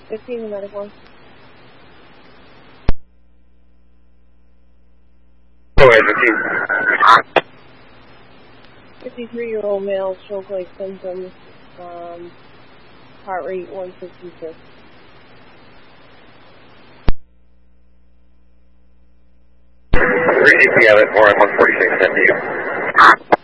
15 medical. 53-year-old male, stroke-like symptoms, heart rate 166. Repeat, we have it, 4 146, send to you.